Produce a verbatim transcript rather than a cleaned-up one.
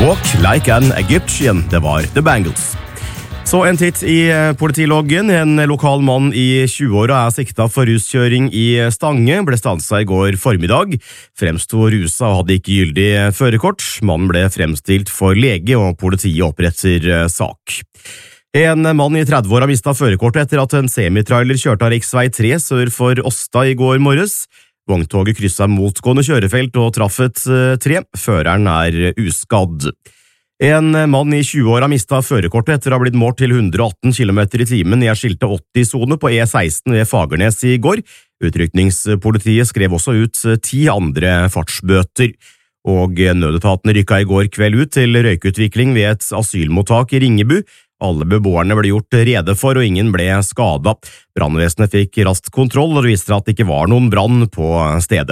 Walk like an Egyptian, det var The Bangles. Så en titt i politiloggen. En lokal mann i tjueåra er sikta for ruskjøring i Stange, ble stansa i går formiddag. Fremsto rusa og hadde ikke gyldig førerkort. Mannen ble fremstilt for lege, og politiet oppretter sak. En mann i tredveåra mistet førerkortet etter at en semitrailer kjørte av riksvei tre sør for Åsta i går morges. Vogntoget krysset motgående kjørefelt og traff et tre. Føreren er uskadd. En mann i tjueåra mistet førerkortet etter å ha blitt målt til hundre og atten kilometer i timen i en skilte åtti-sone på E seksten ved Fagernes i går. Utrykningspolitiet skrev også ut ti andre fartsbøter. Og nødetaten rykket i går kveld ut til røykutvikling ved et asylmottak i Ringebu. Alle beboerne ble gjort rede for, og ingen ble skadet. Brannvesenet fikk raskt kontroll, og det viste at det ikke var noen brann på stedet.